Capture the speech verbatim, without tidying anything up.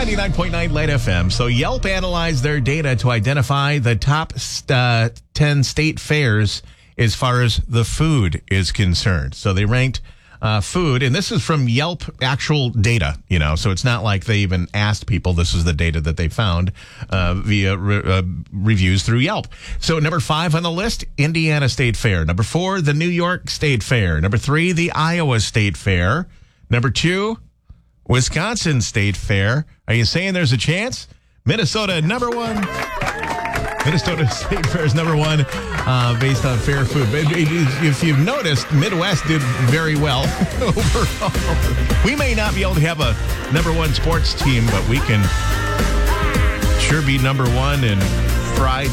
ninety-nine point nine Light F M. So Yelp analyzed their data to identify the top uh, ten state fairs as far as the food is concerned. So they ranked uh, food, and this is from Yelp actual data, you know, so it's not like they even asked people. This is the data that they found uh, via re- uh, reviews through Yelp. So number five on the list, Indiana State Fair. Number four, the New York State Fair. Number three, the Iowa State Fair. Number two, Wisconsin State Fair. Are you saying there's a chance? Minnesota, number one. Minnesota State Fair is number one uh, based on fair food. But if you've noticed, Midwest did very well overall. We may not be able to have a number one sports team, but we can sure be number one in fried